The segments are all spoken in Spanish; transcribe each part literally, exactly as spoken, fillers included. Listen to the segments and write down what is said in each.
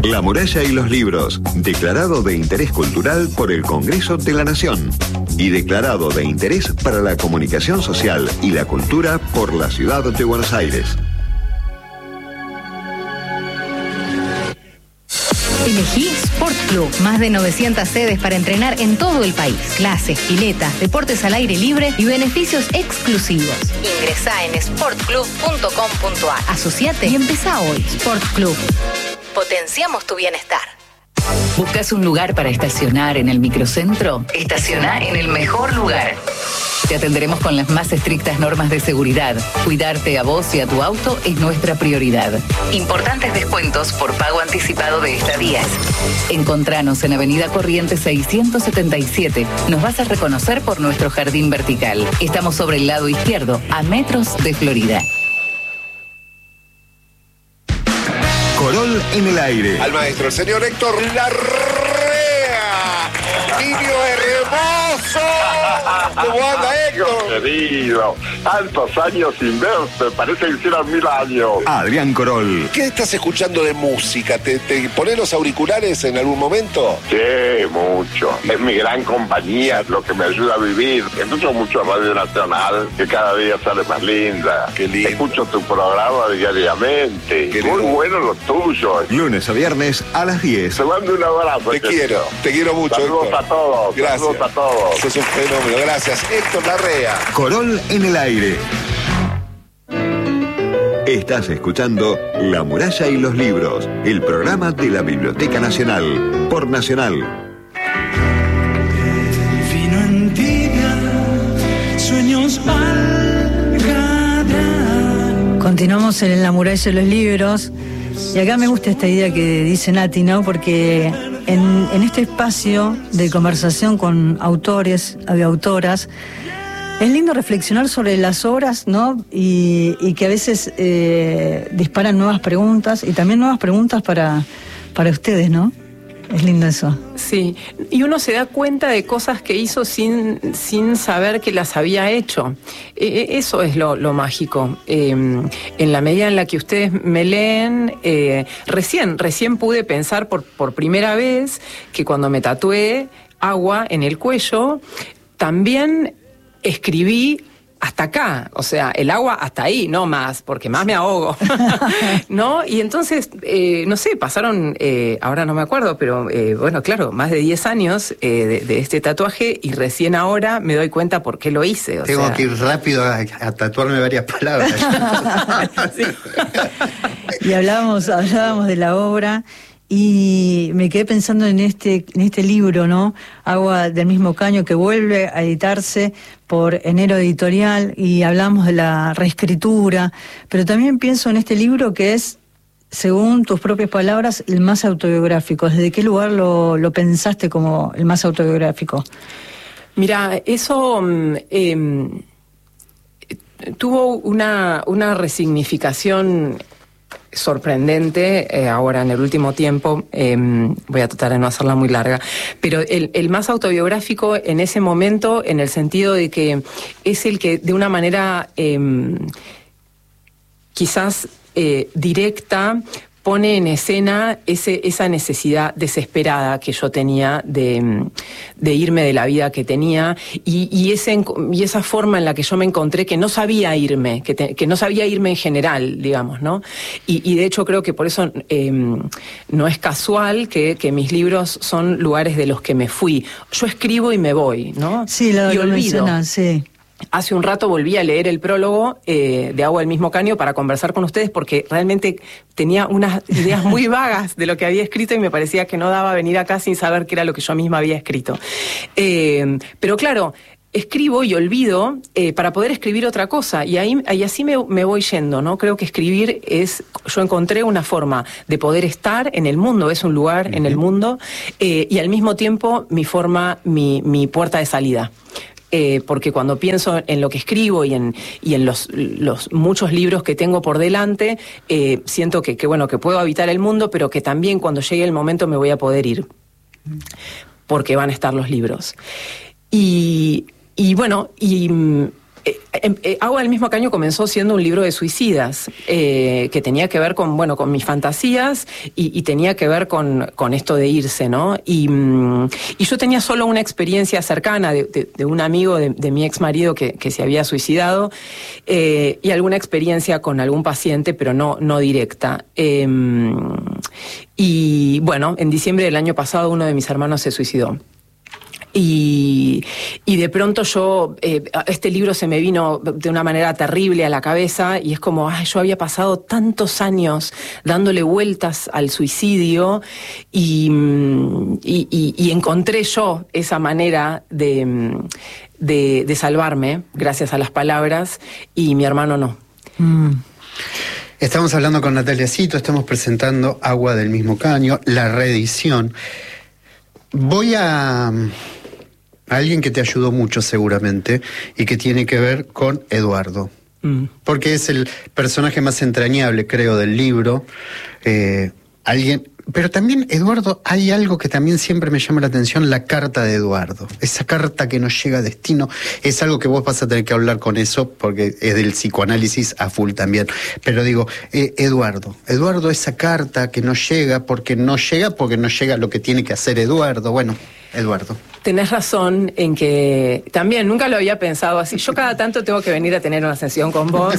La Muralla y los Libros, declarado de interés cultural por el Congreso de la Nación y declarado de interés para la comunicación social y la cultura por la Ciudad de Buenos Aires. Elegí Sport Club. Más de novecientas sedes para entrenar en todo el país. Clases, piletas, deportes al aire libre y beneficios exclusivos. Ingresá en sport club punto com punto a r. Asociate y empezá hoy. Sport Club. Potenciamos tu bienestar. ¿Buscas un lugar para estacionar en el microcentro? Estaciona en el mejor lugar. Te atenderemos con las más estrictas normas de seguridad. Cuidarte a vos y a tu auto es nuestra prioridad. Importantes descuentos por pago anticipado de estadías. Encontranos en Avenida Corrientes seiscientos setenta y siete. Nos vas a reconocer por nuestro jardín vertical. Estamos sobre el lado izquierdo, a metros de Florida. Corol en el aire. Al maestro, el señor Héctor Larrea. Niño hermoso. ¿Cómo anda, Héctor? Querido, tantos años sin verte, parece que hicieron mil años. Adrián Corol. ¿Qué estás escuchando de música? ¿Te, te pones los auriculares en algún momento? Sí, mucho. Es mi gran compañía, es lo que me ayuda a vivir. Escucho mucho Radio Nacional, que cada día sale más linda. Qué lindo. Escucho tu programa diariamente. Qué Muy lindo. bueno lo tuyo. Lunes a viernes a las diez. Te mando un abrazo. Te quiero, te quiero mucho, Saludos Héctor. a todos. Gracias. Saludos a todos. Sos un fenómeno, gracias. Héctor Larrea. Corol en el aire. Estás escuchando La Muralla y los Libros, el programa de la Biblioteca Nacional, por Nacional. Vino en tibia, sueños Alcatraz. Continuamos en La Muralla y los Libros. Y acá me gusta esta idea que dice Nati, ¿no? Porque en, en este espacio de conversación con autores y autoras, es lindo reflexionar sobre las obras, ¿no? Y, y que a veces eh, disparan nuevas preguntas y también nuevas preguntas para, para ustedes, ¿no? Es lindo eso. Sí, y uno se da cuenta de cosas que hizo sin, sin saber que las había hecho. Eh, eso es lo, lo mágico. Eh, en la medida en la que ustedes me leen, eh, recién, recién pude pensar por, por primera vez que cuando me tatué agua en el cuello, también escribí hasta acá, o sea, el agua hasta ahí, no más, porque más me ahogo, ¿no? Y entonces, eh, no sé, pasaron, eh, ahora no me acuerdo, pero eh, bueno, claro, más de diez años eh, de, de este tatuaje y recién ahora me doy cuenta por qué lo hice. O Tengo sea... que ir rápido a, a tatuarme varias palabras. Sí. Y hablábamos, hablábamos de la obra. Y me quedé pensando en este, en este libro, ¿no? Agua del mismo caño, que vuelve a editarse por Enero Editorial, y hablamos de la reescritura, pero también pienso en este libro que es, según tus propias palabras, el más autobiográfico. ¿Desde qué lugar lo, lo pensaste como el más autobiográfico? Mira, eso eh, tuvo una, una resignificación sorprendente eh, ahora en el último tiempo. Eh, voy a tratar de no hacerla muy larga, pero el, el más autobiográfico en ese momento, en el sentido de que es el que de una manera eh, quizás eh, directa pone en escena ese, esa necesidad desesperada que yo tenía de, de irme de la vida que tenía y, y, ese, y esa forma en la que yo me encontré que no sabía irme, que, te, que no sabía irme en general, digamos, ¿no? Y, y de hecho creo que por eso eh, no es casual que, que mis libros son lugares de los que me fui. Yo escribo y me voy, ¿no? Sí, lo, y lo olvido. mencionas, sí. Hace un rato volví a leer el prólogo eh, de Agua del mismo caño para conversar con ustedes porque realmente tenía unas ideas muy vagas de lo que había escrito y me parecía que no daba venir acá sin saber qué era lo que yo misma había escrito. Eh, pero claro, escribo y olvido eh, para poder escribir otra cosa y, ahí, y así me, me voy yendo, ¿no? Creo que escribir es... Yo encontré una forma de poder estar en el mundo, es un lugar uh-huh. en el mundo eh, y al mismo tiempo mi forma, mi, mi puerta de salida. Eh, porque cuando pienso en lo que escribo y en, y en los, los muchos libros que tengo por delante, eh, siento que, que, bueno, que puedo habitar el mundo, pero que también cuando llegue el momento me voy a poder ir, porque van a estar los libros. Y, y bueno, y, eh, eh, Agua del mismo caño comenzó siendo un libro de suicidas, eh, que tenía que ver con, bueno, con mis fantasías y, y tenía que ver con, con esto de irse, ¿no? Y, y yo tenía solo una experiencia cercana de, de, de un amigo de, de mi ex marido que, que se había suicidado, eh, y alguna experiencia con algún paciente, pero no, no directa. Eh, y bueno, en diciembre del año pasado uno de mis hermanos se suicidó. Y, y de pronto yo, eh, este libro se me vino de una manera terrible a la cabeza y es como, ay, yo había pasado tantos años dándole vueltas al suicidio y, y, y, y encontré yo esa manera de, de, de salvarme gracias a las palabras y mi hermano no. Mm. Estamos hablando con Natalia Cito, estamos presentando Agua del mismo caño, la reedición. Voy a... alguien que te ayudó mucho seguramente y que tiene que ver con Eduardo, mm. porque es el personaje más entrañable, creo, del libro. Eh, alguien, pero también Eduardo, hay algo que también siempre me llama la atención, la carta de Eduardo, esa carta que nos llega a destino, es algo que vos vas a tener que hablar con eso porque es del psicoanálisis a full también, pero digo, eh, Eduardo, Eduardo, esa carta que nos llega porque no llega porque no llega lo que tiene que hacer Eduardo, bueno, Eduardo. Tenés razón en que también nunca lo había pensado así. Yo cada tanto tengo que venir a tener una sesión con vos,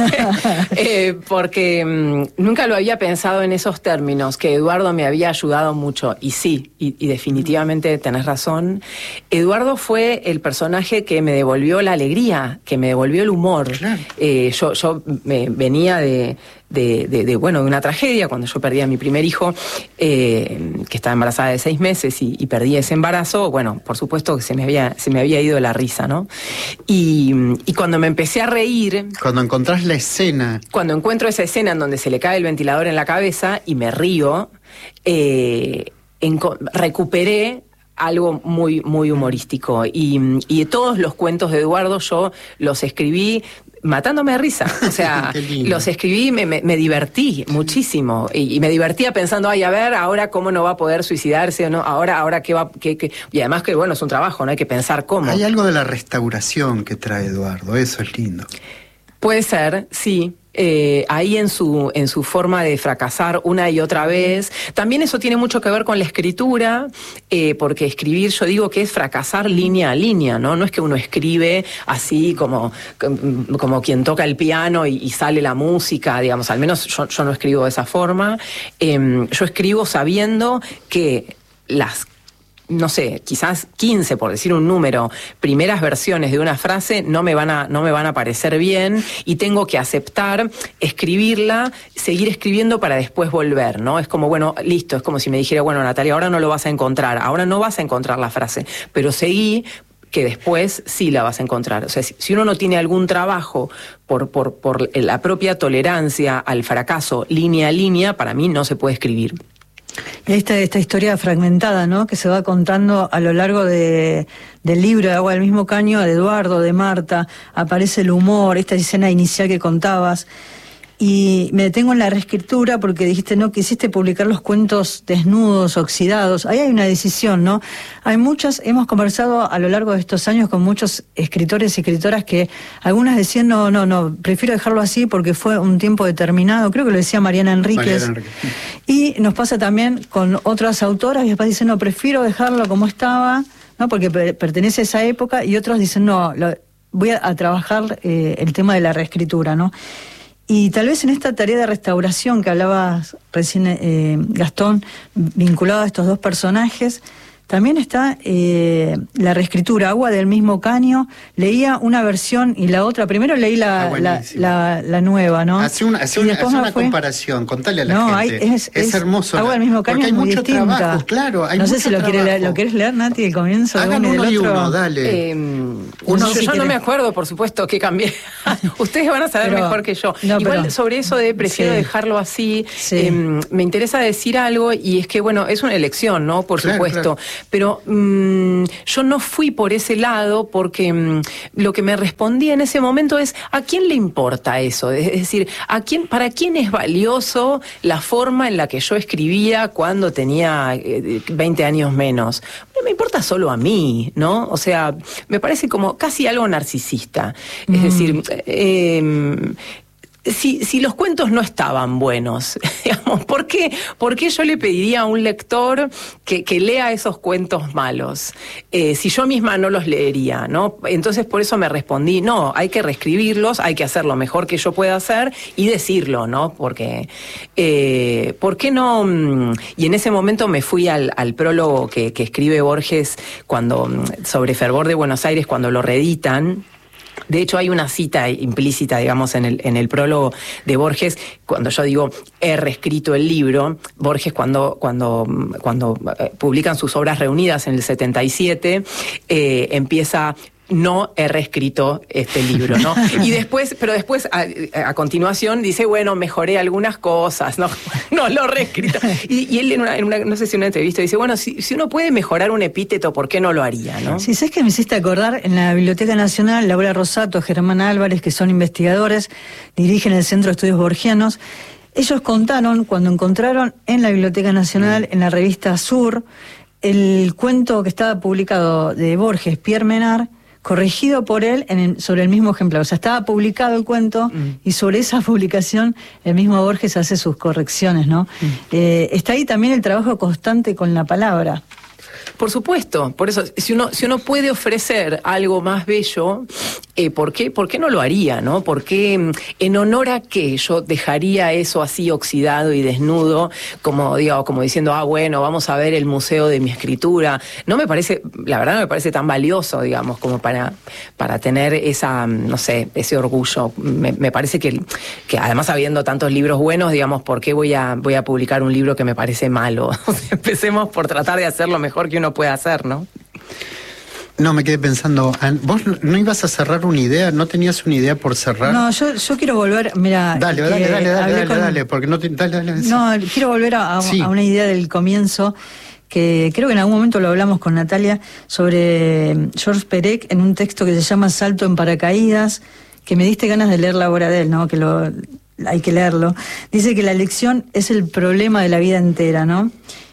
eh, porque mmm, nunca lo había pensado en esos términos, que Eduardo me había ayudado mucho. Y sí, y, y definitivamente tenés razón. Eduardo fue el personaje que me devolvió la alegría, que me devolvió el humor. Claro. Eh, yo yo me venía de... De, de, de, bueno, de una tragedia, cuando yo perdí a mi primer hijo, eh, que estaba embarazada de seis meses y, y perdí ese embarazo, bueno, por supuesto que se me había, se me había ido la risa, ¿no? Y, y cuando me empecé a reír... Cuando encontrás la escena... Cuando encuentro esa escena en donde se le cae el ventilador en la cabeza y me río, eh, en, recuperé algo muy, muy humorístico. Y, y de todos los cuentos de Eduardo yo los escribí matándome de risa, o sea, los escribí, me, me, me divertí muchísimo y, y me divertía pensando, ay, a ver, ahora cómo no va a poder suicidarse o no, ahora, ahora qué va, qué, qué... y además que bueno, es un trabajo, no hay que pensar cómo. Hay algo de la restauración que trae Eduardo, eso es lindo. Puede ser, sí. Eh, ahí en su, en su forma de fracasar una y otra vez. También eso tiene mucho que ver con la escritura, eh, porque escribir, yo digo que es fracasar línea a línea, ¿no? No es que uno escribe así como, como quien toca el piano y, y sale la música, digamos, al menos yo, yo no escribo de esa forma. Eh, yo escribo sabiendo que las no sé, quizás quince, por decir un número, primeras versiones de una frase no me van a, no me van a parecer bien y tengo que aceptar, escribirla, seguir escribiendo para después volver, ¿no? Es como, bueno, listo, es como si me dijera, bueno, Natalia, ahora no lo vas a encontrar, ahora no vas a encontrar la frase, pero seguí, que después sí la vas a encontrar. O sea, si, si uno no tiene algún trabajo por, por, por la propia tolerancia al fracaso línea a línea, para mí no se puede escribir. Esta, esta historia fragmentada, ¿no?, que se va contando a lo largo de, del libro de Agua del mismo caño, de Eduardo, de Marta, aparece el humor, esta escena inicial que contabas. Y me detengo en la reescritura porque dijiste, no, quisiste publicar los cuentos desnudos, oxidados. Ahí hay una decisión, ¿no? Hay muchas, hemos conversado a lo largo de estos años con muchos escritores y escritoras que algunas decían, no, no, no, prefiero dejarlo así porque fue un tiempo determinado. Creo que lo decía Mariana Enríquez. Mariana Enríquez. Y nos pasa también con otras autoras y después dicen, no, prefiero dejarlo como estaba, ¿no?, porque pertenece a esa época, y otros dicen, no, lo, voy a, a trabajar eh, el tema de la reescritura, ¿no? Y tal vez en esta tarea de restauración que hablabas recién, eh, Gastón, vinculado a estos dos personajes, también está eh, la reescritura, Agua del mismo caño. Leía una versión y la otra. Primero leí la, ah, la, la, la nueva, ¿no? Hace una, hace una, hace una fue... comparación, contale a la no, gente. Hay, es, es, es hermoso. Agua del mismo caño porque hay es muy mucho distinta. Trabajo, claro. Hay no mucho sé si lo, quiere leer, lo quieres leer, Nati, el comienzo. Hagan de uno, uno y, y otro. uno, dale. Eh, uno yo si yo quiere... no me acuerdo, por supuesto, que cambié. Ustedes van a saber pero, mejor que yo. No, Igual pero, sobre eso de prefiero sí. dejarlo así, sí. eh, me interesa decir algo, y es que, bueno, es una elección, ¿no? Por claro, supuesto. Claro. pero mmm, yo no fui por ese lado porque mmm, lo que me respondí en ese momento es, ¿a quién le importa eso? Es decir, ¿a quién, ¿para quién es valioso la forma en la que yo escribía cuando tenía eh, veinte años menos? Me importa solo a mí, ¿no? O sea, me parece como casi algo narcisista. Es mm. decir, eh, Si, si los cuentos no estaban buenos, digamos, ¿por qué, ¿por qué yo le pediría a un lector que, que lea esos cuentos malos? Eh, si yo misma no los leería, ¿no? Entonces por eso me respondí, no, hay que reescribirlos, hay que hacer lo mejor que yo pueda hacer y decirlo, ¿no? Porque, eh, ¿por qué no? Y en ese momento me fui al, al prólogo que, que escribe Borges cuando, sobre Fervor de Buenos Aires, cuando lo reeditan. De hecho, hay una cita implícita, digamos, en el, en el prólogo de Borges, cuando yo digo, he reescrito el libro. Borges, cuando, cuando, cuando publican sus obras reunidas en el setenta y siete, eh, empieza... no he reescrito este libro, ¿no? Y después, pero después, a, a continuación, dice, bueno, mejoré algunas cosas, no, no lo he reescrito. Y, y él, en una, en una, no sé si en una entrevista, dice, bueno, si, si uno puede mejorar un epíteto, ¿por qué no lo haría, no? Sí, ¿sabes qué me hiciste acordar? En la Biblioteca Nacional, Laura Rosato, Germán Álvarez, que son investigadores, dirigen el Centro de Estudios Borgianos. Ellos contaron, cuando encontraron en la Biblioteca Nacional, en la revista Sur, el cuento que estaba publicado de Borges, Pierre Menard, corregido por él en el, sobre el mismo ejemplar. O sea, estaba publicado el cuento mm. y sobre esa publicación el mismo Borges hace sus correcciones, ¿no? Mm. Eh, está ahí también el trabajo constante con la palabra. Por supuesto, por eso, si uno, si uno puede ofrecer algo más bello, eh, ¿por qué, ¿por qué no lo haría, no? ¿Por qué, en honor a qué yo dejaría eso así oxidado y desnudo, como, digo, como diciendo, ah, bueno, vamos a ver el museo de mi escritura? No me parece, la verdad no me parece tan valioso, digamos, como para, para tener esa, no sé, ese orgullo. Me, me parece que, que además habiendo tantos libros buenos, digamos, ¿por qué voy a, voy a publicar un libro que me parece malo? Empecemos por tratar de hacer lo mejor que uno puede hacer, ¿no? No, me quedé pensando, ¿vos no ibas a cerrar una idea? ¿No tenías una idea por cerrar? No, yo, yo quiero volver, mira... Dale, eh, dale, dale, dale, dale, con... dale, porque no te... Dale, dale, no, quiero volver a, a, sí. a una idea del comienzo, que creo que en algún momento lo hablamos con Natalia, sobre Georges Perec, en un texto que se llama Salto en paracaídas, que me diste ganas de leer la obra de él, ¿no? Que lo, hay que leerlo. Dice que la lección es el problema de la vida entera, ¿no?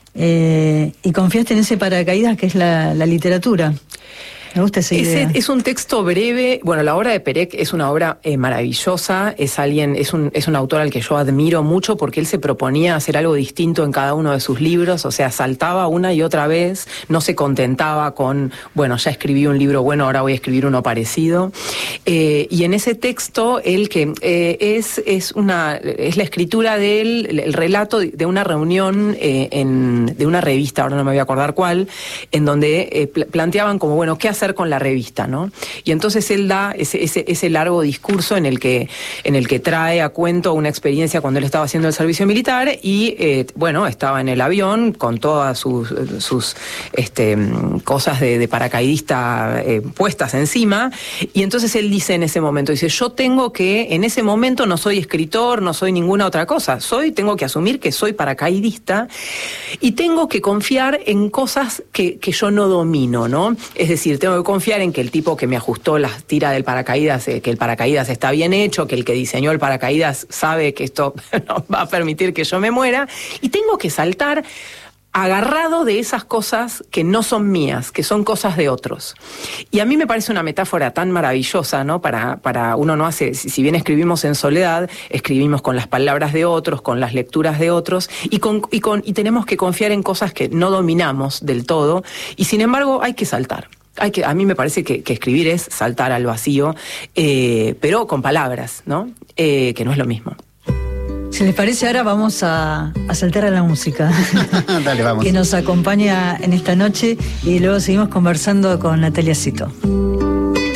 Eh, y confiaste en ese paracaídas que es la, la literatura. Me gusta esa idea. Ese es un texto breve. Bueno, la obra de Perec es una obra eh, maravillosa. Es alguien, es un, es un autor al que yo admiro mucho porque él se proponía hacer algo distinto en cada uno de sus libros. O sea, saltaba una y otra vez. No se contentaba con, bueno, ya escribí un libro bueno, ahora voy a escribir uno parecido. Eh, y en ese texto, él que eh, es, es una, es la escritura de él, el, el relato de una reunión eh, en, de una revista, ahora no me voy a acordar cuál, en donde eh, pl- planteaban como, bueno, ¿qué hacer con la revista, ¿no? Y entonces él da ese, ese, ese largo discurso en el que en el que trae a cuento una experiencia cuando él estaba haciendo el servicio militar y, eh, bueno, estaba en el avión con todas sus, sus este, cosas de, de paracaidista eh, puestas encima, y entonces él dice en ese momento, dice, yo tengo que, en ese momento no soy escritor, no soy ninguna otra cosa, soy, tengo que asumir que soy paracaidista y tengo que confiar en cosas que, que yo no domino, ¿no? Es decir, tengo que confiar en que el tipo que me ajustó las tiras del paracaídas, eh, que el paracaídas está bien hecho, que el que diseñó el paracaídas sabe que esto no va a permitir que yo me muera, y tengo que saltar agarrado de esas cosas que no son mías, que son cosas de otros. Y a mí me parece una metáfora tan maravillosa, ¿no? Para, para uno no hace, si bien escribimos en soledad, escribimos con las palabras de otros, con las lecturas de otros, y, con, y, con, y tenemos que confiar en cosas que no dominamos del todo, y sin embargo hay que saltar. Hay que, a mí me parece que, que escribir es saltar al vacío, eh, pero con palabras, ¿no? Eh, que no es lo mismo. Si les parece, ahora vamos a, a saltar a la música. Dale, vamos. Que nos acompaña en esta noche y luego seguimos conversando con Natalia Cito.